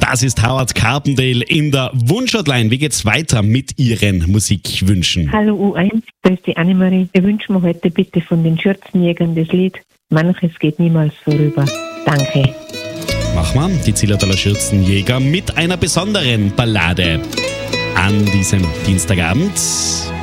Das ist Howard Carpendale in der Wunschhotline. Wie geht's weiter mit Ihren Musikwünschen? Hallo U1, da ist die Annemarie. Ich wünsche mir heute bitte von den Schürzenjägern das Lied Manches geht niemals vorüber. Danke. Mach mal, die Zillertaler Schürzenjäger mit einer besonderen Ballade an diesem Dienstagabend.